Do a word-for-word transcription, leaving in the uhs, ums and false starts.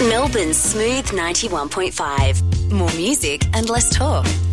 Melbourne's Smooth ninety-one point five. More music and less talk.